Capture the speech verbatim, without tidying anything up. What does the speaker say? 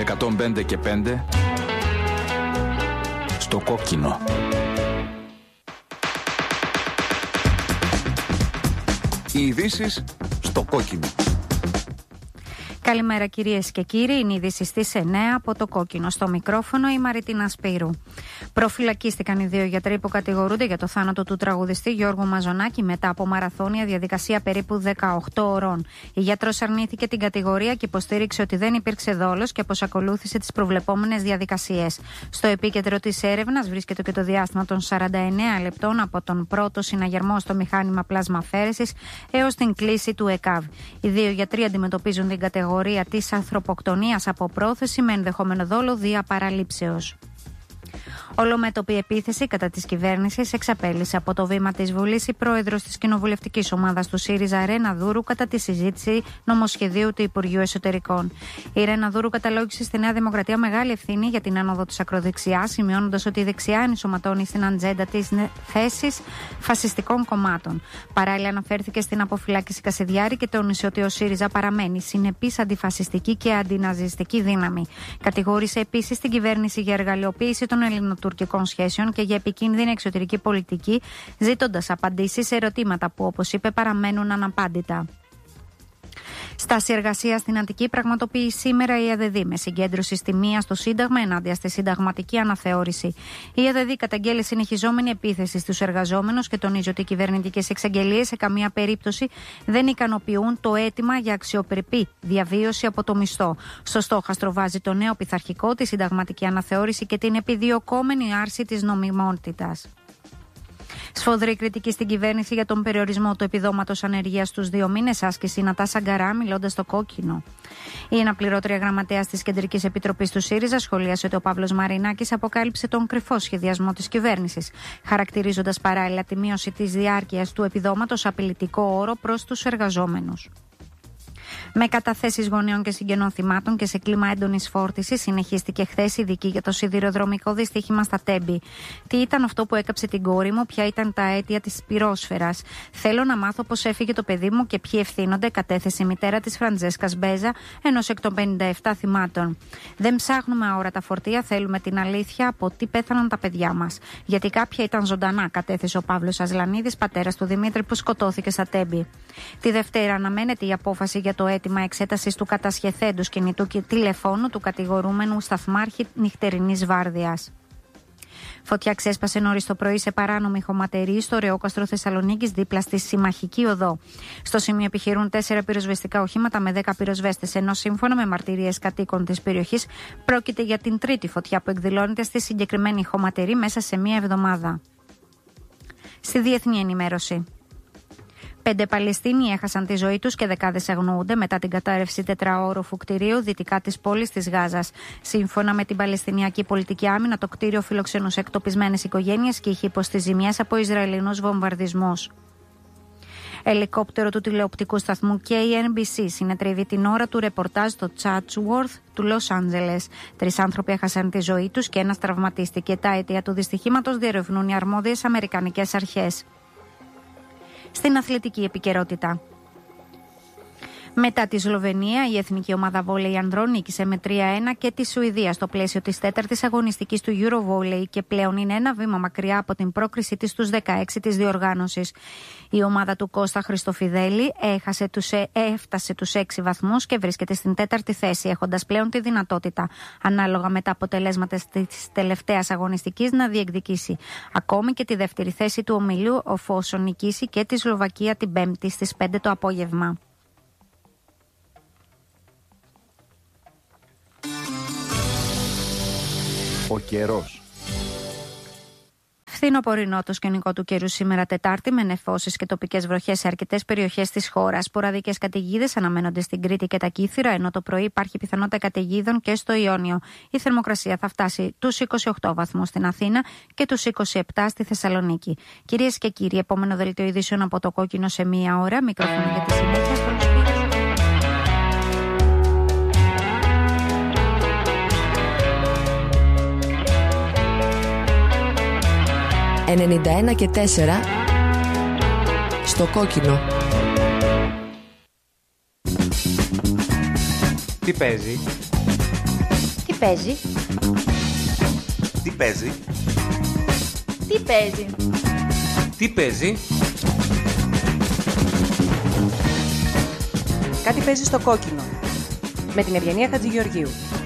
εκατόν πέντε και πέντε στο κόκκινο. Οι ειδήσεις στο κόκκινο. Καλημέρα κυρίες και κύριοι, είναι η είδηση στις εννέα από το κόκκινο. Στο μικρόφωνο η Μαριτίνα Σπύρου. Προφυλακίστηκαν οι δύο γιατροί που κατηγορούνται για το θάνατο του τραγουδιστή Γιώργου Μαζονάκη μετά από μαραθώνια διαδικασία περίπου δεκαοκτώ ωρών. Η γιατρός αρνήθηκε την κατηγορία και υποστήριξε ότι δεν υπήρξε δόλος και πως ακολούθησε τις προβλεπόμενες διαδικασίες. Στο επίκεντρο της έρευνας βρίσκεται και το διάστημα των σαράντα εννέα λεπτών από τον πρώτο συναγερμό στο μηχάνημα πλασμαφέρεσης έως την κλίση του ΕΚΑΒ. Οι δύο γιατροί αντιμετωπίζουν την κατηγορία της ανθρωποκτονίας από πρόθεση με ενδεχόμενο δόλο δια παραλήψεως. Ολομέτωπη επίθεση κατά της κυβέρνησης εξαπέλυσε από το βήμα της Βουλής η πρόεδρος της κοινοβουλευτικής ομάδας του ΣΥΡΙΖΑ, Ρένα Δούρου, κατά τη συζήτηση νομοσχεδίου του Υπουργείου Εσωτερικών. Η Ρένα Δούρου καταλόγησε στη Νέα Δημοκρατία μεγάλη ευθύνη για την άνοδο της ακροδεξιάς, σημειώνοντας ότι η δεξιά ενσωματώνει στην ατζέντα της θέσεις φασιστικών κομμάτων. Παράλληλα, αναφέρθηκε στην αποφυλάκηση Κασιδιάρη και τόνισε ότι ο ΣΥΡΙΖΑ παραμένει συνεπής αντιφασιστική και αντιναζιστική δύναμη. Κατηγόρησε επίσης την κυβέρνηση για εργαλειοποίηση των ελληνοτουρκικών σχέσεων και για επικίνδυνη εξωτερική πολιτική, ζήτοντας απαντήσεις σε ερωτήματα που, όπως είπε, παραμένουν αναπάντητα. Στάση εργασία στην Αττική πραγματοποιεί σήμερα η ΑΔΔ με συγκέντρωση στη μία στο Σύνταγμα ενάντια στη συνταγματική αναθεώρηση. Η ΑΔΔ καταγγέλει συνεχιζόμενη επίθεση στους εργαζόμενους και τονίζει ότι οι κυβερνητικές εξαγγελίες σε καμία περίπτωση δεν ικανοποιούν το αίτημα για αξιοπρεπή διαβίωση από το μισθό. Στο στόχαστρο βάζει το νέο πειθαρχικό, τη συνταγματική αναθεώρηση και την επιδιωκόμενη άρση της νομιμότητας. Σφοδρή κριτική στην κυβέρνηση για τον περιορισμό του επιδόματος ανεργίας στους δύο μήνες, άσκηση Νατάσα Γκαρά, μιλώντας στο κόκκινο. Η αναπληρώτρια γραμματέας της Κεντρικής Επιτροπής του ΣΥΡΙΖΑ σχολίασε ότι ο Παύλος Μαρινάκης αποκάλυψε τον κρυφό σχεδιασμό της κυβέρνησης, χαρακτηρίζοντας παράλληλα τη μείωση της διάρκειας του επιδόματος απειλητικό όρο προς τους εργαζόμενους. Με καταθέσεις γονέων και συγγενών θυμάτων και σε κλίμα έντονης φόρτισης, συνεχίστηκε χθες η δίκη για το σιδηροδρομικό δυστύχημα στα Τέμπη. Τι ήταν αυτό που έκαψε την κόρη μου, ποια ήταν τα αίτια της πυρόσφαιρας. Θέλω να μάθω πώς έφυγε το παιδί μου και ποιοι ευθύνονται, κατέθεσε η μητέρα της Φραντζέσκας Μπέζα, ενός εκ των πενήντα επτά θυμάτων. Δεν ψάχνουμε αόρατα φορτία, θέλουμε την αλήθεια από τι πέθαναν τα παιδιά μας. Γιατί κάποια ήταν ζωντανά, κατέθεσε ο Παύλος Ασλανίδης, πατέρας του Δημήτρη που σκοτώθηκε στα Τέμπη. Τη Δευτέρα αναμένεται η απόφαση για το αίτημα εξέτασης του κατασχεθέντος κινητού και τηλεφώνου του κατηγορούμενου σταθμάρχη νυχτερινής βάρδιας. Φωτιά ξέσπασε νωρίς το πρωί σε παράνομη χωματερή στο Ρεόκαστρο Θεσσαλονίκης, δίπλα στη Συμμαχική Οδό. Στο σημείο επιχειρούν τέσσερα πυροσβεστικά οχήματα με δέκα πυροσβέστες, ενώ σύμφωνα με μαρτυρίες κατοίκων της περιοχής πρόκειται για την τρίτη φωτιά που εκδηλώνεται στη συγκεκριμένη χωματερή μέσα σε μία εβδομάδα. Στη διεθνή ενημέρωση. Πέντε Παλαιστίνοι έχασαν τη ζωή τους και δεκάδες αγνοούνται μετά την κατάρρευση τετραόροφου κτηρίου δυτικά της πόλης της Γάζας. Σύμφωνα με την Παλαιστινιακή Πολιτική Άμυνα, το κτίριο φιλοξενούσε εκτοπισμένες οικογένειες και είχε υποστεί ζημιές από Ισραηλινούς βομβαρδισμούς. Ελικόπτερο του τηλεοπτικού σταθμού κέι εν μπι σι συνετρίβει την ώρα του ρεπορτάζ στο Chatsworth του Λος Άντζελες. Τρεις άνθρωποι έχασαν τη ζωή τους και ένας τραυματίστηκε. Τα αίτια του δυστυχήματος διερευνούν οι αρμόδιες αμερικανικές αρχές. Στην αθλητική επικαιρότητα. Μετά τη Σλοβενία, η εθνική ομάδα βόλεϊ ανδρών νίκησε με τρία ένα και τη Σουηδία στο πλαίσιο της τέταρτης αγωνιστικής του Eurovolley και πλέον είναι ένα βήμα μακριά από την πρόκρισή της στους δεκαέξι της διοργάνωσης. Η ομάδα του Κώστα Χριστοφιδέλη έχασε τους, έφτασε τους έξι βαθμούς και βρίσκεται στην τέταρτη θέση, έχοντας πλέον τη δυνατότητα, ανάλογα με τα αποτελέσματα της τελευταίας αγωνιστικής, να διεκδικήσει ακόμη και τη δεύτερη θέση του ομιλού, εφόσον νικήσει και τη Σλοβακία την Πέμπτη στις πέντε το απόγευμα. Ο καιρός. Φθινοπορεινό το σκηνικό του καιρού σήμερα Τετάρτη, με νεφώσεις και τοπικές βροχές σε αρκετές περιοχές της χώρας. Σποραδικές καταιγίδες αναμένονται στην Κρήτη και τα Κύθυρα, ενώ το πρωί υπάρχει πιθανότητα καταιγίδων και στο Ιόνιο. Η θερμοκρασία θα φτάσει τους είκοσι οκτώ βαθμούς στην Αθήνα και τους είκοσι επτά στη Θεσσαλονίκη. Κυρίες και κύριοι, επόμενο δελτίο ειδήσεων από το κόκκινο σε μία ώρα. Μικρόφωνο για τη συνέχεια. ενενήντα ένα και τέσσερα στο κόκκινο. Τι παίζει? παίζει? Τι παίζει? Τι παίζει? Τι παίζει? Κάτι παίζει στο κόκκινο. Με την Ευγενία Χατζηγεωργίου.